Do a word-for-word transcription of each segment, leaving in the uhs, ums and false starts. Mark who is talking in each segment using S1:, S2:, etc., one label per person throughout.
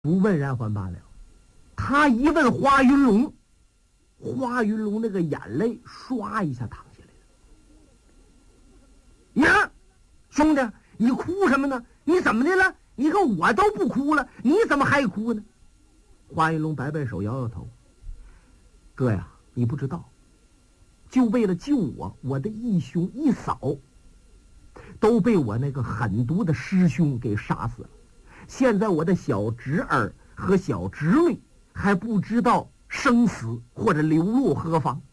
S1: 不问然还罢了，他一问花云龙，花云龙那个眼泪唰一下淌下来了。呀，兄弟，你哭什么呢？你怎么的了？你看我都不哭了，你怎么还哭呢？花云龙摆摆手，摇摇头。哥呀，你不知道，就为了救我，我的义兄一嫂都被我那个狠毒的师兄给杀死了。现在我的小侄儿和小侄女还不知道生死或者流落何方。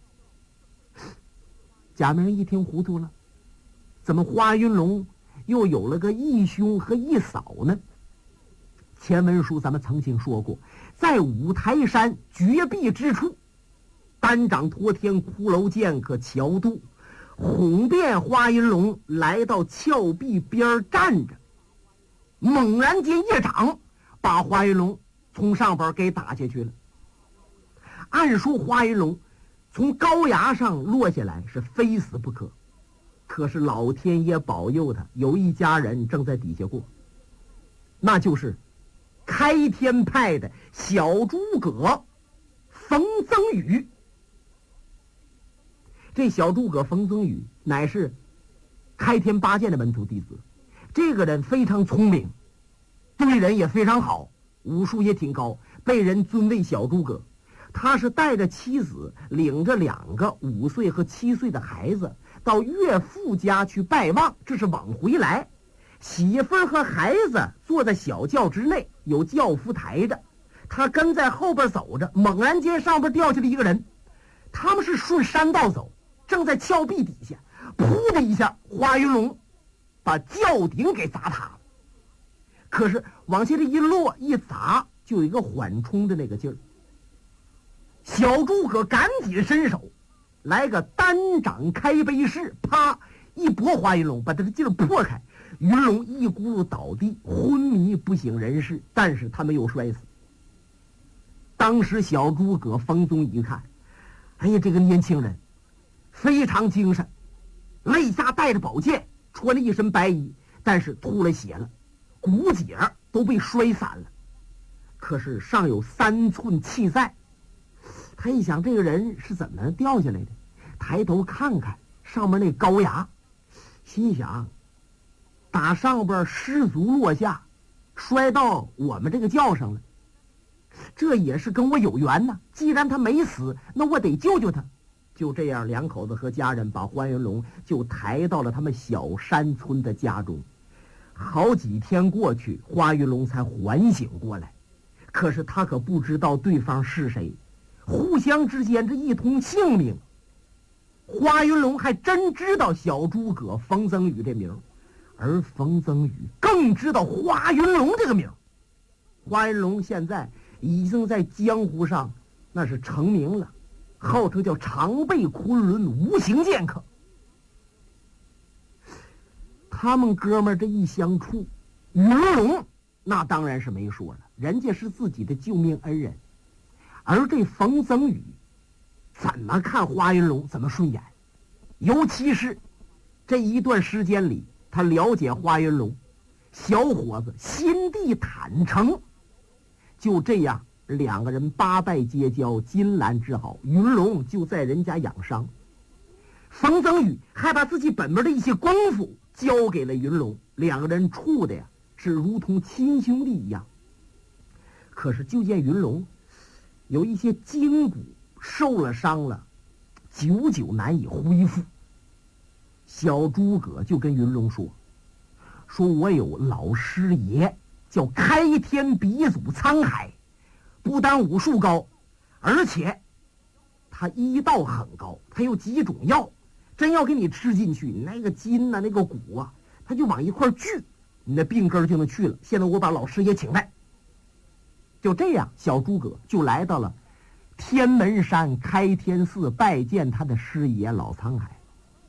S1: 贾明一听糊涂了，怎么花云龙又有了个义兄和义嫂呢？前文书咱们曾经说过，在五台山绝壁之处，单掌托天骷髅剑客乔度哄骗花云龙来到峭壁边站着，猛然间一掌把花云龙从上边给打下去了。按说花云龙从高崖上落下来是非死不可，可是老天爷保佑他，有一家人正在底下过，那就是开天派的小诸葛冯增宇。这小诸葛冯增宇乃是开天八剑的门徒弟子，这个人非常聪明，对人也非常好，武术也挺高，被人尊为小诸葛。他是带着妻子，领着两个五岁和七岁的孩子到岳父家去拜望，这是往回来。媳妇儿和孩子坐在小轿之内，有轿夫抬着，他跟在后边走着，猛然间上边掉下来一个人。他们是顺山道走，正在峭壁底下，噗的一下，花云龙把轿顶给砸塌了。可是往下这一落一砸，就有一个缓冲的那个劲儿。小诸葛赶紧伸手来个单掌开背式，啪一拨花云龙，把他的劲儿破开，云龙一咕噜倒地，昏迷不省人事，但是他没有摔死。当时小诸葛冯宗一看，哎呀，这个年轻人非常精神，肋下带着宝剑，穿了一身白衣，但是吐了血了，骨节都被摔散了，可是尚有三寸气在。他一想，这个人是怎么掉下来的？抬头看看上面那高崖，心想打上边失足落下，摔到我们这个轿上了，这也是跟我有缘呢。既然他没死，那我得救救他。就这样，两口子和家人把花云龙就抬到了他们小山村的家中。好几天过去，花云龙才缓醒过来，可是他可不知道对方是谁。互相之间这一通姓名，花云龙还真知道小诸葛冯增宇这名，而冯增宇更知道花云龙这个名。花云龙现在已经在江湖上那是成名了，号称叫常备昆仑无形剑客。他们哥们这一相处，云龙那当然是没说了，人家是自己的救命恩人。而这冯增宇怎么看花云龙怎么顺眼，尤其是这一段时间里，他了解花云龙，小伙子心地坦诚。就这样，两个人八拜结交，金兰之好。云龙就在人家养伤，冯增宇还把自己本门的一些功夫交给了云龙，两个人处的呀是如同亲兄弟一样。可是就见云龙有一些筋骨受了伤了，久久难以恢复。小诸葛就跟云龙说：“说我有老师爷叫开天鼻祖沧海，不但武术高，而且他医道很高，他有几种药，真要给你吃进去，那个筋呐、啊，那个骨啊，他就往一块聚，你的病根就能去了。现在我把老师爷请来。”就这样，小诸葛就来到了天门山开天寺拜见他的师爷老沧海。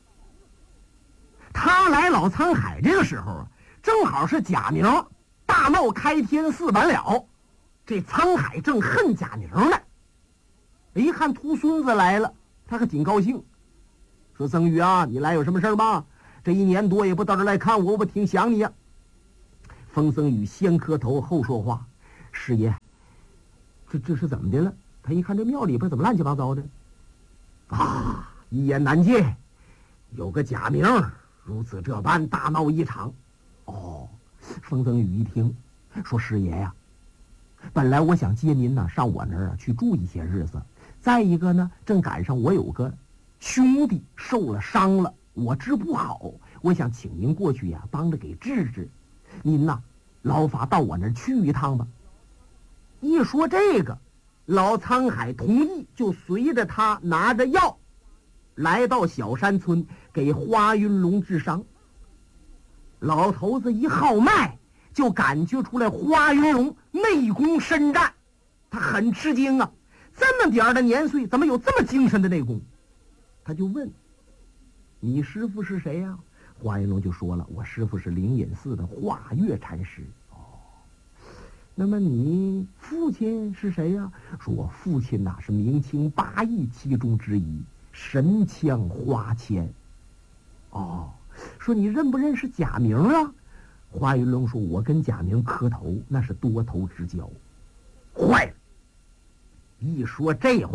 S1: 他来老沧海这个时候啊，正好是贾明大闹开天寺完了，这沧海正恨贾明呢。一看秃孙子来了，他可挺高兴，说：“曾宇啊，你来有什么事吗？这一年多也不到这来看我，我挺想你呀。”冯僧宇先磕头后说话， 师爷，这这是怎么的了？他一看这庙里边怎么乱七八糟的啊，一言难尽，有个假名如此这般大闹一场。哦，风僧宇一听说，师爷呀，本来我想接您呢上我那儿啊去住一些日子，再一个呢正赶上我有个兄弟受了伤了，我治不好，我想请您过去呀帮着给治治，您呐劳发到我那儿去一趟吧。一说这个，老沧海同意，就随着他拿着药来到小山村给花云龙治伤。老头子一号脉，就感觉出来花云龙内功深湛，他很吃惊啊，这么点儿的年岁怎么有这么精神的内功？他就问，你师父是谁呀？花云龙就说了，我师父是灵隐寺的化月禅师。哦，那么你父亲是谁呀？说我父亲呐、啊、是明清八义其中之一，神枪花千。哦，说你认不认识贾明啊？花云龙说，我跟贾明磕头那是多头之交。坏了，一说这话